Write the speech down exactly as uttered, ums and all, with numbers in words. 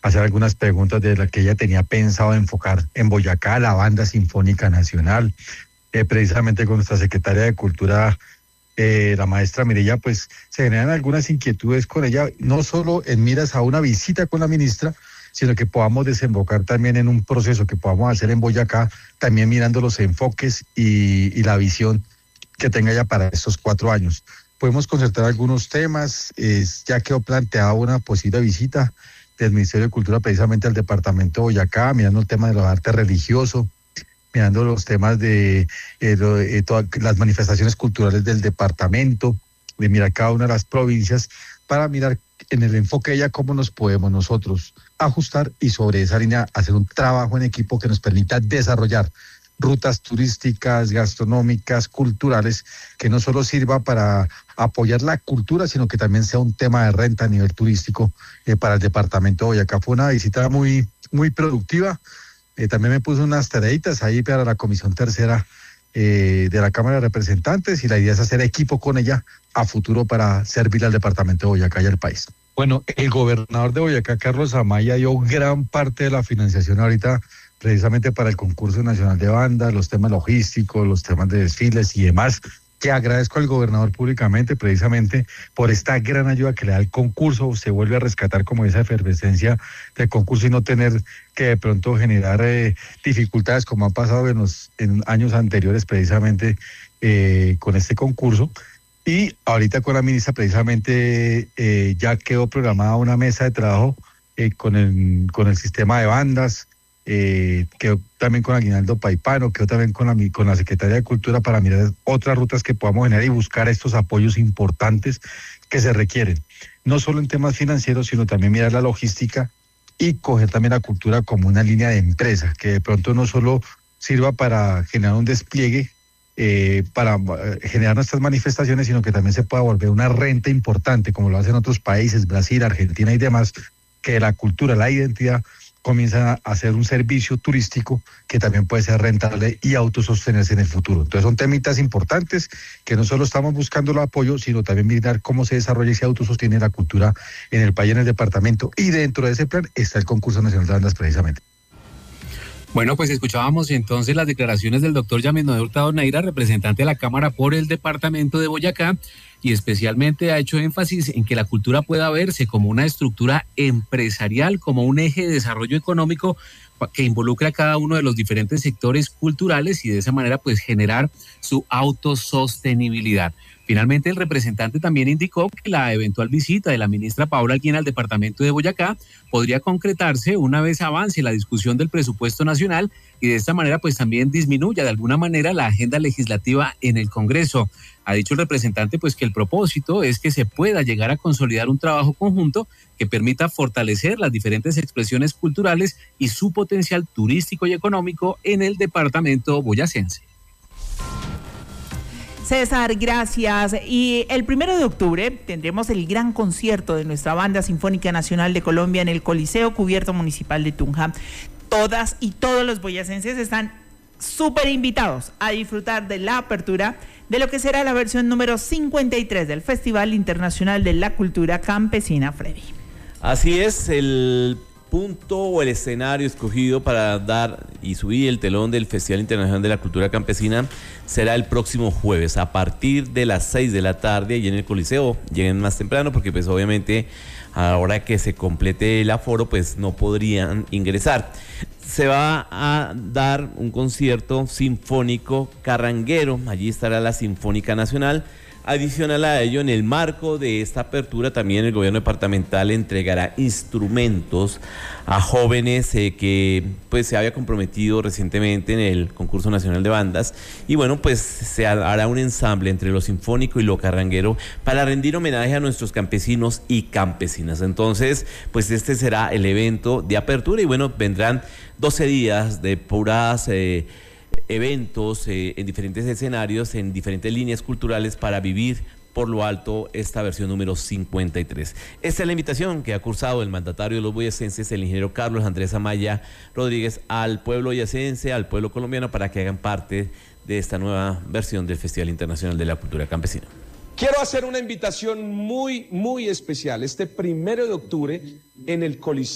hacer algunas preguntas de las que ella tenía pensado enfocar en Boyacá, la Banda Sinfónica Nacional, eh, precisamente con nuestra secretaria de Cultura, eh, la maestra Mireya, pues se generan algunas inquietudes con ella, no solo en miras a una visita con la ministra, sino que podamos desembocar también en un proceso que podamos hacer en Boyacá, también mirando los enfoques y, y la visión que tenga ella para estos cuatro años. Podemos concertar algunos temas, eh, ya quedó planteada una posible visita del Ministerio de Cultura precisamente al departamento de Boyacá, mirando el tema de los artes religiosos, mirando los temas de, eh, lo, eh, todas las manifestaciones culturales del departamento, de mirar cada una de las provincias, para mirar en el enfoque de ella cómo nos podemos nosotros ajustar y sobre esa línea hacer un trabajo en equipo que nos permita desarrollar rutas turísticas, gastronómicas, culturales, que no solo sirva para apoyar la cultura, sino que también sea un tema de renta a nivel turístico eh, para el departamento de Boyacá. Fue una visita muy, muy productiva. Eh, también me puso unas tareitas ahí para la Comisión Tercera eh, de la Cámara de Representantes, y la idea es hacer equipo con ella a futuro para servir al departamento de Boyacá y al país. Bueno, el gobernador de Boyacá, Carlos Amaya, dio gran parte de la financiación ahorita precisamente para el concurso nacional de bandas, los temas logísticos, los temas de desfiles y demás, que agradezco al gobernador públicamente precisamente por esta gran ayuda que le da el concurso. Se vuelve a rescatar como esa efervescencia del concurso y no tener que de pronto generar eh, dificultades como ha pasado en los en años anteriores precisamente eh, con este concurso. Y ahorita con la ministra precisamente eh, ya quedó programada una mesa de trabajo eh, con el con el sistema de bandas, eh, quedó también con Aguinaldo Paipano, quedó también con la, con la Secretaría de Cultura para mirar otras rutas que podamos generar y buscar estos apoyos importantes que se requieren, no solo en temas financieros, sino también mirar la logística y coger también la cultura como una línea de empresa, que de pronto no solo sirva para generar un despliegue, Eh, para eh, generar nuestras manifestaciones, sino que también se pueda volver una renta importante, como lo hacen otros países, Brasil, Argentina y demás, que la cultura, la identidad comienzan a ser un servicio turístico que también puede ser rentable y autosostenerse en el futuro. Entonces son temitas importantes que no solo estamos buscando el apoyo, sino también mirar cómo se desarrolla y se autosostiene la cultura en el país, en el departamento, y dentro de ese plan está el concurso nacional de bandas precisamente. Bueno, pues escuchábamos entonces las declaraciones del doctor Yamil Noé Hurtado Neira, representante de la Cámara por el departamento de Boyacá, y especialmente ha hecho énfasis en que la cultura pueda verse como una estructura empresarial, como un eje de desarrollo económico que involucra a cada uno de los diferentes sectores culturales y de esa manera pues generar su autosostenibilidad. Finalmente, el representante también indicó que la eventual visita de la ministra Paola Alguín al departamento de Boyacá podría concretarse una vez avance la discusión del presupuesto nacional y de esta manera pues también disminuya de alguna manera la agenda legislativa en el Congreso. Ha dicho el representante pues que el propósito es que se pueda llegar a consolidar un trabajo conjunto que permita fortalecer las diferentes expresiones culturales y su potencial turístico y económico en el departamento boyacense. César, gracias. Y el primero de octubre tendremos el gran concierto de nuestra Banda Sinfónica Nacional de Colombia en el Coliseo Cubierto Municipal de Tunja. Todas y todos los boyacenses están súper invitados a disfrutar de la apertura de lo que será la versión número cincuenta y tres del Festival Internacional de la Cultura Campesina, Freddy. Así es, el punto o el escenario escogido para dar y subir el telón del Festival Internacional de la Cultura Campesina será el próximo jueves a partir de las seis de la tarde y en el Coliseo. Lleguen más temprano porque pues obviamente a la hora que se complete el aforo pues no podrían ingresar. Se va a dar un concierto sinfónico carranguero, allí estará la Sinfónica Nacional. Adicional a ello, en el marco de esta apertura, también el gobierno departamental entregará instrumentos a jóvenes eh, que pues se había comprometido recientemente en el concurso nacional de bandas. Y bueno, pues se hará un ensamble entre lo sinfónico y lo carranguero para rendir homenaje a nuestros campesinos y campesinas. Entonces, pues este será el evento de apertura y bueno, vendrán doce días de puras Eh, eventos eh, en diferentes escenarios, en diferentes líneas culturales para vivir por lo alto esta versión número cincuenta y tres. Esta es la invitación que ha cursado el mandatario de los boyacenses, el ingeniero Carlos Andrés Amaya Rodríguez, al pueblo boyacense, al pueblo colombiano, para que hagan parte de esta nueva versión del Festival Internacional de la Cultura Campesina. Quiero hacer una invitación muy, muy especial este primero de octubre en el Coliseo.